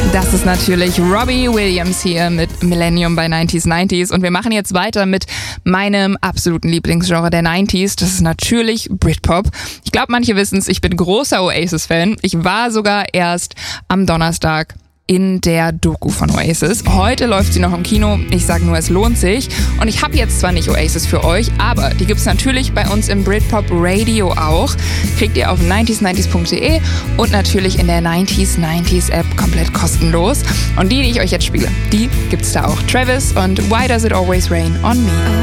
Das ist natürlich Robbie Williams hier mit Millennium bei 90s und wir machen jetzt weiter mit meinem absoluten Lieblingsgenre der 90s. Das ist natürlich Britpop. Ich glaube, manche wissen es, ich bin großer Oasis-Fan. Ich war sogar erst am Donnerstag in der Doku von Oasis. Heute läuft sie noch im Kino. Ich sage nur, es lohnt sich. Und ich habe jetzt zwar nicht Oasis für euch, aber die gibt's natürlich bei uns im Britpop Radio auch. Kriegt ihr auf 90s90s.de und natürlich in der 90s90s App komplett kostenlos. Und die ich euch jetzt spiele, die gibt's da auch. Travis und Why Does It Always Rain on Me.